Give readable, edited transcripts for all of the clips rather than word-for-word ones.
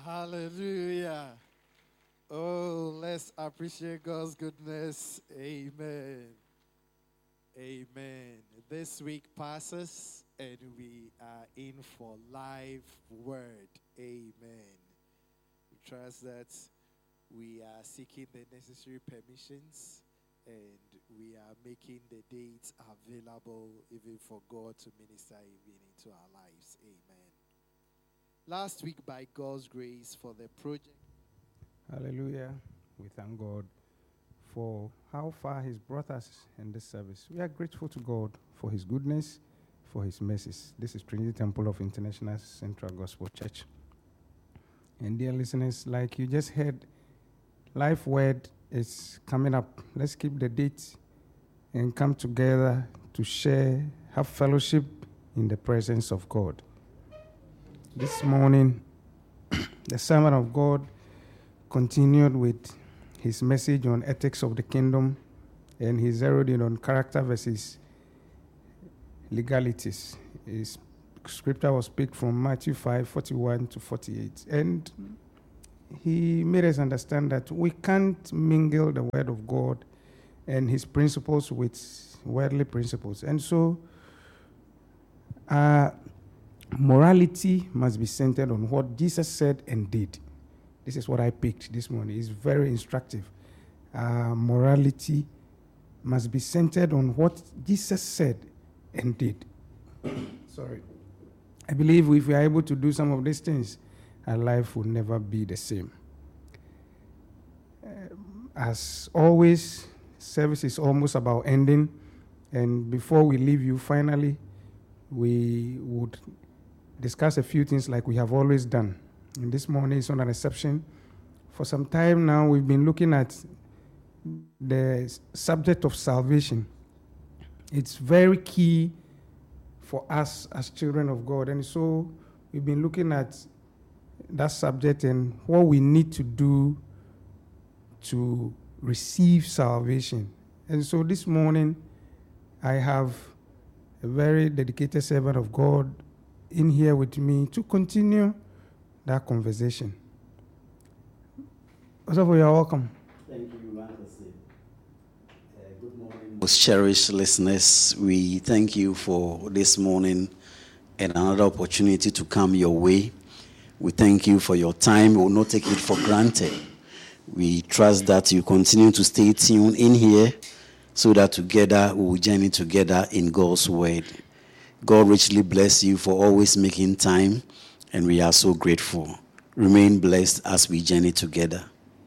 Hallelujah. Oh, let's appreciate God's goodness. Amen. Amen. This week passes and we are in for live word. Amen. We trust that we are seeking the necessary permissions and we are making the dates available even for God to minister even into our lives. Amen. Last week, by God's grace, for the project. Hallelujah. We thank God for how far He's brought us in this service. We are grateful to God for His goodness, for His mercies. This is Trinity Temple of International Central Gospel Church. And dear listeners, like you just heard, Life Word is coming up. Let's keep the date and come together to share, have fellowship in the presence of God. This morning, the servant of God continued with his message on ethics of the kingdom, and he zeroed in on character versus legalities. His scripture was picked from Matthew 5:41 to 48. And he made us understand that we can't mingle the word of God and his principles with worldly principles. And so, morality must be centered on what Jesus said and did. This is what I picked this morning. It's very instructive. Morality must be centered on what Jesus said and did. Sorry. I believe if we are able to do some of these things, our life will never be the same. As always, service is almost about ending. And before we leave you, finally, we would discuss a few things like we have always done. And this morning is not an exception. For some time now, we've been looking at the subject of salvation. It's very key for us as children of God. And so we've been looking at that subject and what we need to do to receive salvation. And so this morning, I have a very dedicated servant of God in here with me to continue that conversation. Osofo, you are welcome. Thank you, Master. Good morning, most cherished listeners. We thank you for this morning and another opportunity to come your way. We thank you for your time. We will not take it for granted. We trust that you continue to stay tuned in here so that together we will journey together in God's word. God richly bless you for always making time, and we are so grateful. Remain blessed as we journey together.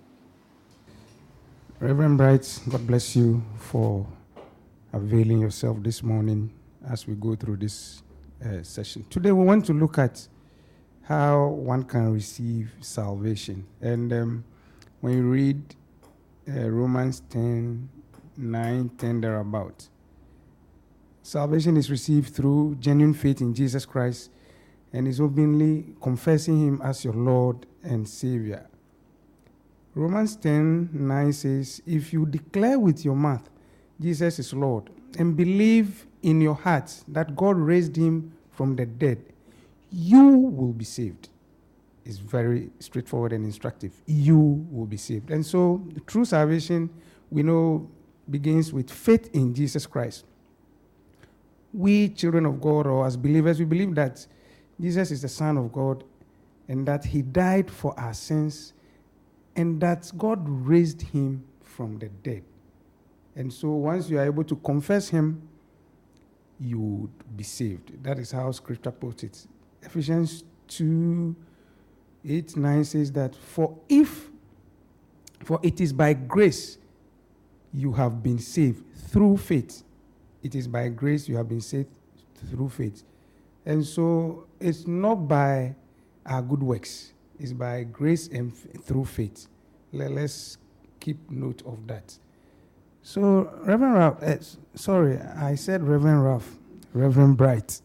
Reverend Bright, God bless you for availing yourself this morning as we go through this session. Today we want to look at how one can receive salvation. And when you read Romans 10, 9, 10, thereabout, salvation is received through genuine faith in Jesus Christ and is openly confessing him as your Lord and Savior. Romans 10, 9 says, if you declare with your mouth Jesus is Lord and believe in your heart that God raised him from the dead, you will be saved. It's very straightforward and instructive. You will be saved. And so true salvation, we know, begins with faith in Jesus Christ. We, children of God, or as believers, we believe that Jesus is the Son of God and that he died for our sins and that God raised him from the dead. And so once you are able to confess him, you would be saved. That is how Scripture puts it. Ephesians 2, 8, 9 says that, for it is by grace you have been saved through faith. It is by grace you have been saved through faith. And so it's not by our good works. It's by grace and through faith. Let's keep note of that. So, Reverend Ralph, sorry, I said Reverend Ralph, Reverend Bright.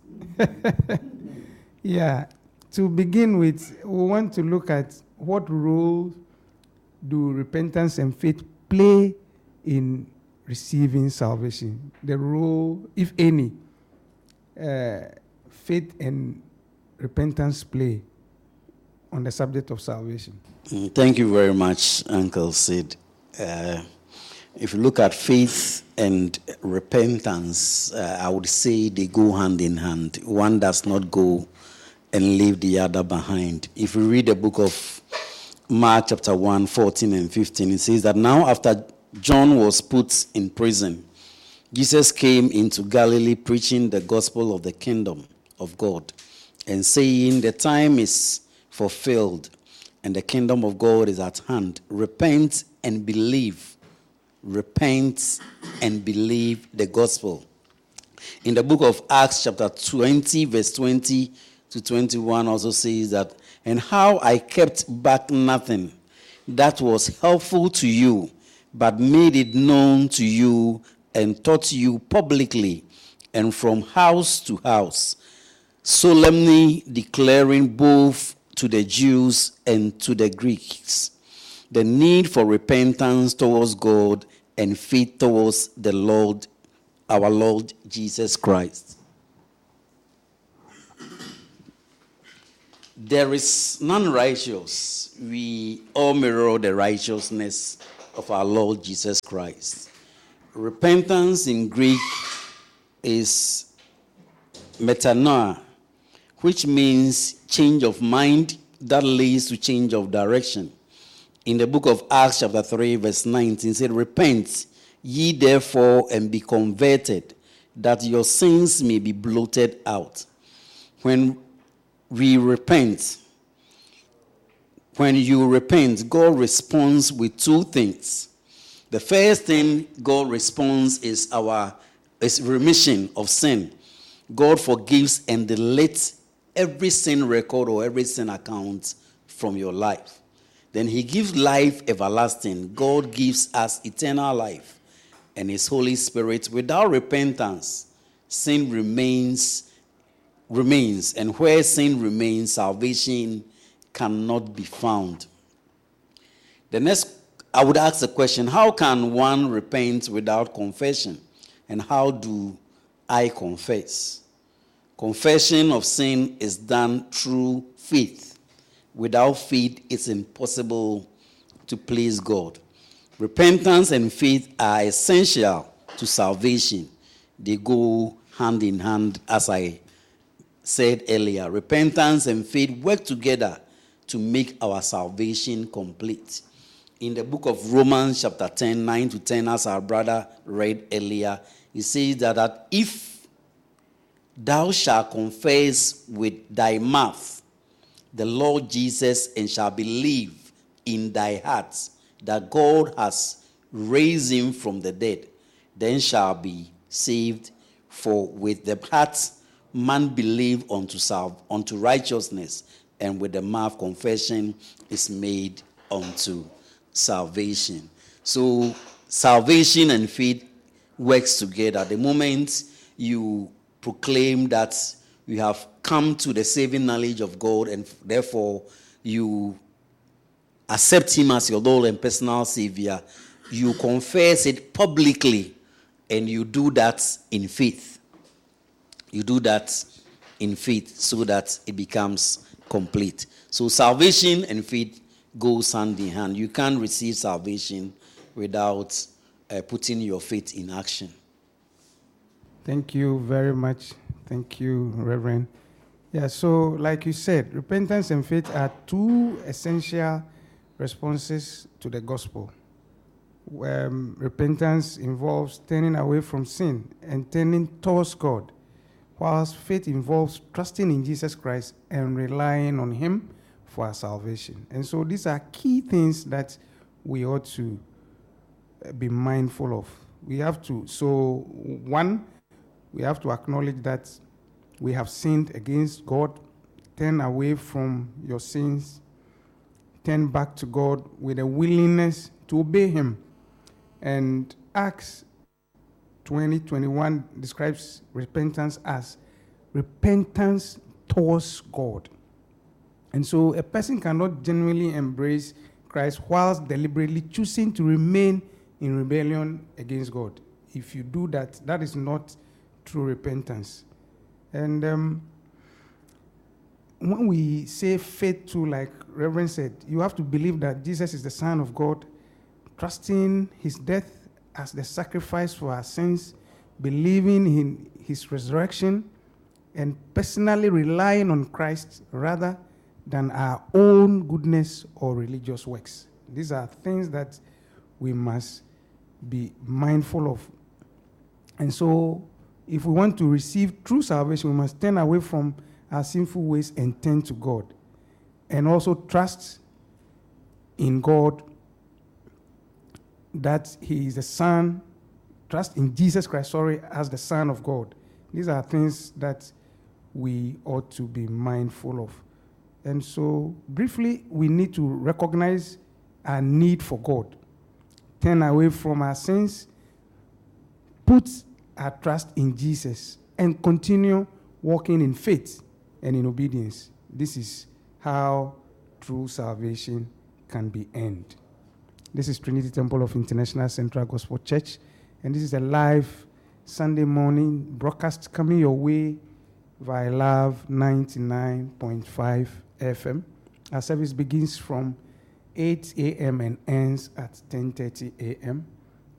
Yeah, to begin with, we want to look at what role do repentance and faith play in receiving salvation. The role, if any, faith and repentance play on the subject of salvation. Thank you very much, Uncle Sid. If you look at faith and repentance, I would say they go hand in hand. One does not go and leave the other behind. If you read the book of Mark chapter 1, 14 and 15, it says that now after John was put in prison, Jesus came into Galilee preaching the gospel of the kingdom of God and saying, the time is fulfilled and the kingdom of God is at hand. Repent and believe. Repent and believe the gospel. In the book of Acts chapter 20, verse 20 to 21 also says that, and how I kept back nothing that was helpful to you, but made it known to you and taught you publicly and from house to house, solemnly declaring both to the Jews and to the Greeks the need for repentance towards God and faith towards the Lord, our Lord Jesus Christ. There is none righteous. We all mirror the righteousness of our Lord Jesus Christ. Repentance in Greek is metanoia, which means change of mind that leads to change of direction. In the book of Acts chapter 3 verse 19, it said, repent ye therefore and be converted, that your sins may be blotted out. When you repent, God responds with two things. The first thing God responds is remission of sin. God forgives and deletes every sin record or every sin account from your life. Then he gives life everlasting. God gives us eternal life and his Holy Spirit. Without repentance, sin remains, and where sin remains, salvation cannot be found. The next, I would ask the question, how can one repent without confession? And how do I confess? Confession of sin is done through faith. Without faith, it's impossible to please God. Repentance and faith are essential to salvation. They go hand in hand, as I said earlier. Repentance and faith work together to make our salvation complete. In the book of Romans chapter 10, 9 to 10, as our brother read earlier, it says that if thou shalt confess with thy mouth the Lord Jesus, and shall believe in thy heart that God has raised him from the dead, then shall be saved. For with the heart man believe unto righteousness, and with the mouth confession is made unto salvation. So salvation and faith works together. The moment you proclaim that you have come to the saving knowledge of God, and therefore you accept him as your Lord and personal Savior, you confess it publicly, and you do that in faith. You do that in faith so that it becomes complete. So salvation and faith goes hand in hand. You can't receive salvation without putting your faith in action. Thank you very much. Thank you, Reverend. Yeah, so like you said, repentance and faith are two essential responses to the gospel. Repentance involves turning away from sin and turning towards God, whilst faith involves trusting in Jesus Christ and relying on him for our salvation. And so these are key things that we ought to be mindful of. We have to acknowledge that we have sinned against God, turn away from your sins, turn back to God with a willingness to obey him. And Acts 20:21 describes repentance as repentance towards God. And so a person cannot genuinely embrace Christ whilst deliberately choosing to remain in rebellion against God. If you do that, that is not true repentance. And when we say faith too, like Reverend said, you have to believe that Jesus is the Son of God, trusting his death as the sacrifice for our sins, believing in his resurrection, and personally relying on Christ rather than our own goodness or religious works. These are things that we must be mindful of. And so, if we want to receive true salvation, we must turn away from our sinful ways and turn to God. And also trust in God that he is the Son, trust in Jesus Christ, as the Son of God. These are things that we ought to be mindful of. And so, briefly, we need to recognize our need for God, turn away from our sins, put our trust in Jesus, and continue walking in faith and in obedience. This is how true salvation can be earned. This is Trinity Temple of International Central Gospel Church, and this is a live Sunday morning broadcast coming your way via Love 99.5 FM. Our service begins from 8 a.m. and ends at 10:30 a.m.